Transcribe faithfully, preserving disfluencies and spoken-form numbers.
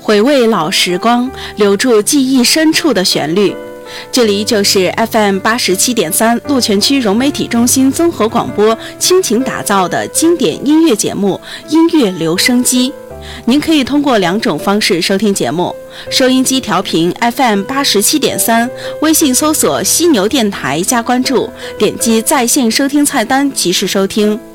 回味老时光，留住记忆深处的旋律。这里就是 F M 八十七点三鹿泉区融媒体中心综合广播倾情打造的经典音乐节目《音乐留声机》。您可以通过两种方式收听节目：收音机调频 F M 八十七点三，微信搜索犀牛电台加关注，点击在线收听菜单即时收听。